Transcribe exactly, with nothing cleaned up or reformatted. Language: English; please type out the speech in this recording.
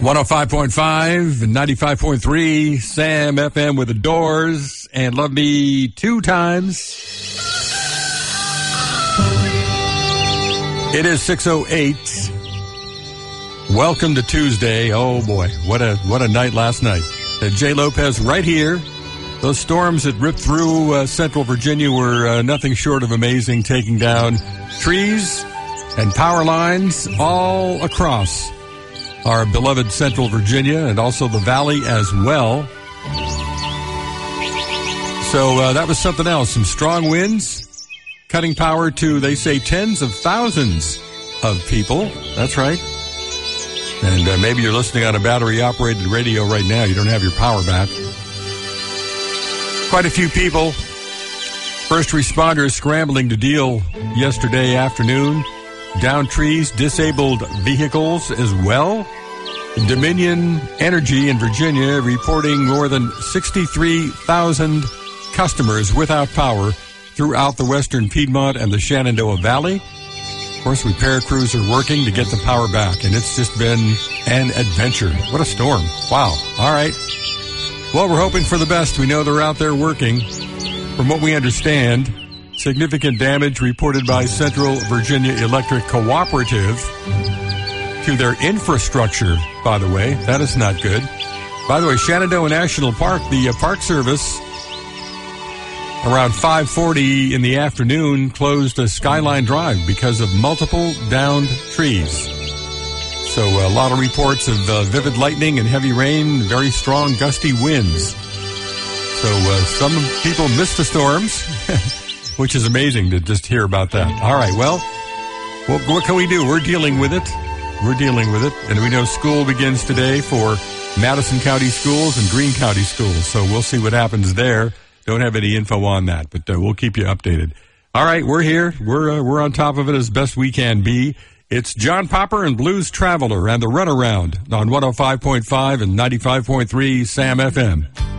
one oh five point five and ninety-five point three Sam F M with the Doors and Love Me Two Times. It is six oh eight. Welcome to Tuesday. Oh boy, what a what a night last night. Uh, Jay Lopez right here. Those storms that ripped through uh, central Virginia were uh, nothing short of amazing, taking down trees and power lines all across our beloved central Virginia and also the valley as well. So uh, that was something else. Some strong winds, cutting power to, they say, tens of thousands of people. That's right. And uh, maybe you're listening on a battery-operated radio right now. You don't have your power back. Quite a few people, first responders scrambling to deal yesterday afternoon. Downed trees, disabled vehicles as well. Dominion Energy in Virginia reporting more than sixty-three thousand customers without power throughout the western Piedmont and the Shenandoah Valley. Of course, repair crews are working to get the power back, and it's just been an adventure. What a storm. Wow. All right. Well, we're hoping for the best. We know they're out there working. From what we understand, significant damage reported by Central Virginia Electric Cooperative to their infrastructure, by the way. That is not good. By the way, Shenandoah National Park, the uh, Park Service, around five forty in the afternoon, closed a Skyline Drive because of multiple downed trees. So a lot of reports of uh, vivid lightning and heavy rain, very strong gusty winds. So uh, some people missed the storms, which is amazing to just hear about that. All right, well, what, what can we do? We're dealing with it. We're dealing with it. And we know school begins today for Madison County schools and Greene County schools. So we'll see what happens there. Don't have any info on that, but uh, we'll keep you updated. All right, we're here. We're uh, we're on top of it as best we can be. It's John Popper and Blues Traveler and the Runaround on one oh five point five and ninety-five point three Sam F M.